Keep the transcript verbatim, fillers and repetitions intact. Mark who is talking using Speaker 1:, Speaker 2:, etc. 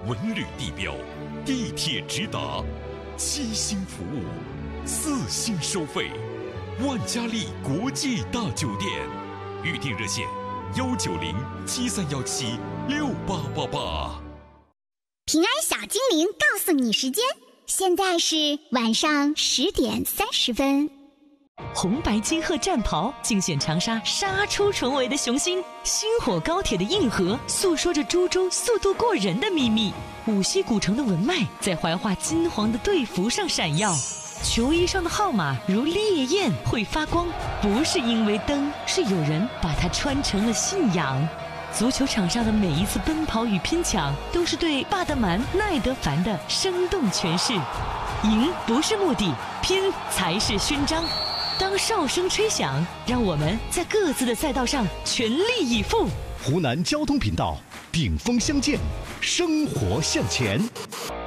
Speaker 1: 文旅地标，地铁直达，七星服务，四星收费，万家丽国际大酒店，预订热线：幺九零七三幺七六八八八。
Speaker 2: 平安小精灵告诉你时间，现在是晚上十点三十分。
Speaker 3: 红白金鹤战袍竞选长沙杀出重围的雄心，星火高铁的硬核诉说着株洲速度过人的秘密，五溪古城的文脉在怀化金黄的队服上闪耀，球衣上的号码如烈焰会发光，不是因为灯，是有人把它穿成了信仰。足球场上的每一次奔跑与拼抢，都是对巴德曼、奈德凡的生动诠释。赢不是目的，拼才是勋章。当哨声吹响，让我们在各自的赛道上全力以赴。
Speaker 4: 湖南交通频道，顶峰相见，生活向前。